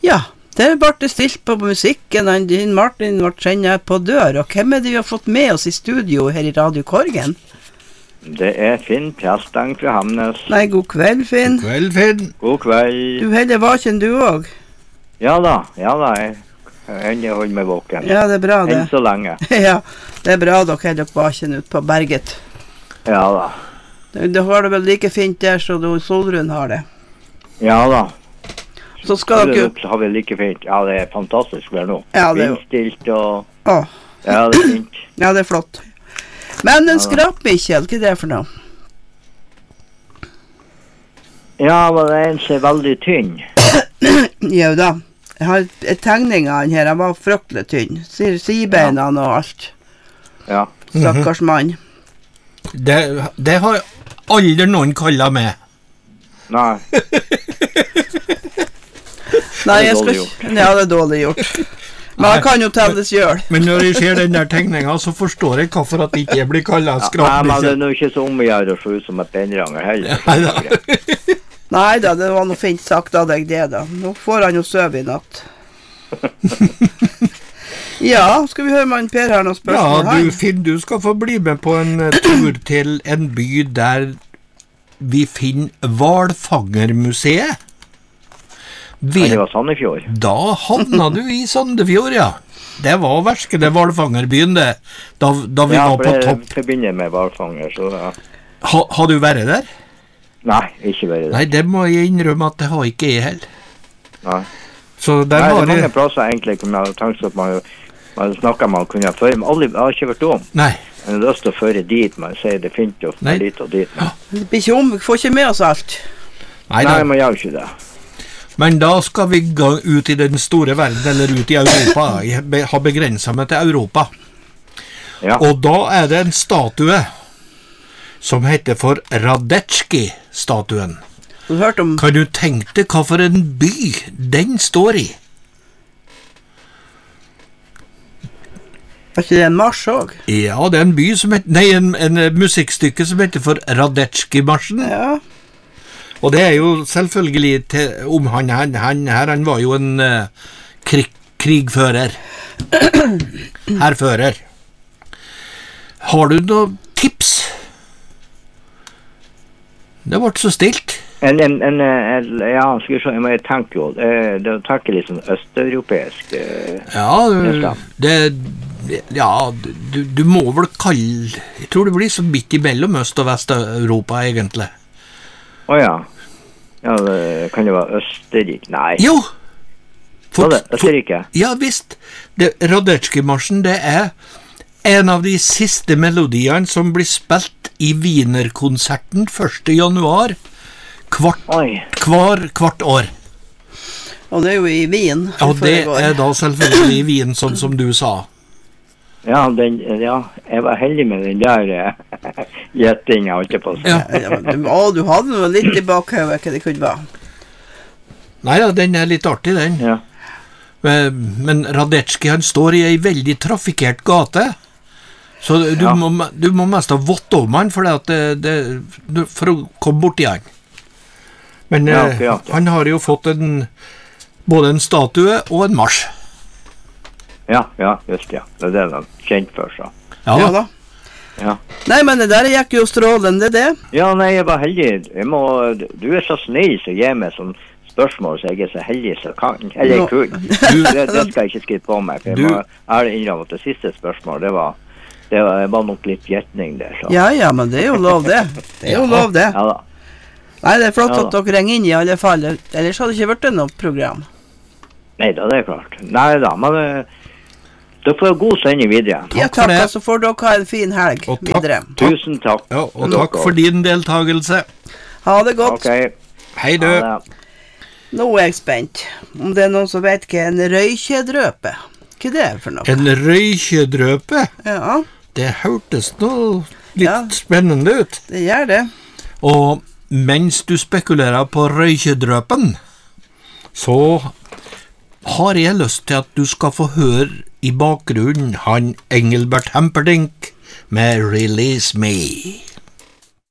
Ja, det ble stilt på musikken, din Martin ble sendt på dør, og hvem vi har fått med oss i studio her i Radio Korgen? Det Finn Presteng fra Hamnes. Nei, god kveld, Finn. God kveld, Finn. God kveld. Du heller vaken du også? Ja da, jeg holder meg våken. Ja, det bra det. Enn så lenge. Ja, det bra dere heller vaken ut på berget. Ja da. Det har det vel like fint der, så Solrun har det. Ja da. Så skal dere... har vi like fint. Ja, det fantastisk vær nå. Ja, det Vindstilt og... Åh. Ja, det fint. Ja, det flott. Men en skrap-Mikkjel, hva det for noe? Ja, men den ser veldig tynn. Jo da. Jeg har tegning av han her, han var fryktelig tynn. Sibeina og alt. Ja. Stakkars mann. Det har aldri noen kallet med. Nei. Nei, jeg skal ikke... Ja, det dårlig gjort. Men han kan jo telles gjør. Men når jeg ser den der tegningen, så forstår jeg hvorfor at ikke jeg blir kallet skrap-Mikkjel. Nei, men det nå ikke så om å gjøre å se ut som et benranger heller. Nei da, det var noe fint sagt av deg det da. Nå får han jo søv i natt. Ja, skal vi høre med Per her noen spørsmål? Ja, Finn, du skal få bli med på en tur til en by der vi finner Hvalfangermuseet. Det var Sandefjord. Da havna du i Sandefjord, ja. Det var verskede Hvalfangerbyen, det. Da vi var på topp. Ja, for jeg begynner med Hvalfanger, så ja. Har du vært der? Nei, ikke vært der. Nei, det må jeg innrømme at det har ikke jeg heller. Nei. Så der Nei, var det mange plasser egentlig kunne jeg tenkt at man snakker man kunne føre, men aldri har ikke vært om. Nei. Men det er lyst til å føre dit, man sier det finnes jo dit og dit. Ja. Det blir ikke om, vi får ikke med oss alt. Nei, man gjør ikke det. Men da skal vi gå ut i den store verden, eller ut i Europa. Jeg har begrenset meg til Europa. Ja. Og da er det en statue som heter for Radetzky-statuen. Kan du tenke deg hva for en by den står i? Var ikke det en marsj også? Ja, det er en by som heter... Nei, en musikkstykke som heter for Radetzky-marsjen. Ja. Og det er jo selvfølgelig om han var jo en krigfører. Herfører. Har du noen tips? Det ble så stilt. Ja, skal vi se, jeg tenker jo, det tenker litt sånn østeuropeisk. Du må vel kalle, jeg tror det blir så midt imellom Øst- og Vest-Europa egentlig. Ja, det kan jo være Østerrike, nei. Jo! Østerrike? Ja, visst. Radetzky-marsjen, det er en av de siste melodiene som blir spilt i Wienerkonserten 1. januar hvert år. Og det er jo i Wien. Ja, det er da selvfølgelig i Wien, sånn som du sa. Ja, jeg var heldig med den der gjettingen, holdt jeg på å si. Du hadde noe litt i bakhøvet, hva det kunne være. Nei, den er litt artig, den. Ja. Men Radetzky, han står i en veldig trafikkert gate, så du må mest ha vått om han, for å komme bort i han. Men han har jo fått både en statue og en marsj. Ja, just ja. Det er det han kjent for seg. Ja da. Ja. Nei, men det der gikk jo strålende, det. Ja, nei, jeg var heldig. Du er så snill som gir meg sånn spørsmål, så jeg er så heldig som kan. Eller kul. Det skal jeg ikke skrive på meg, for jeg må innrømme at det siste spørsmål, det var nok litt gjetning der. Så. Ja, men det er jo lov det. Det er jo lov det. Ja da. Nei, det er flott at dere ringer inn i alle fall. Ellers hadde det ikke vært noe program. Nei da, det er klart. Nei da, men dere får god sending videre. Ja, takk, så får dere ha en fin helg videre. Tusen takk. Ja, og takk for din deltagelse. Ha det godt. Ok. Hei du. Nå er jeg spent. Om det er noen som vet hva en røykjedrøpe. Hva det er for noe? En røykjedrøpe? Ja. Det hørtes noe litt spennende ut. Det gjør det. Og mens du spekulerer på røykjedrøpen, så har jeg lyst til at du skal få høre i bakgrunnen han Engelbert Humperdinck med Release Me.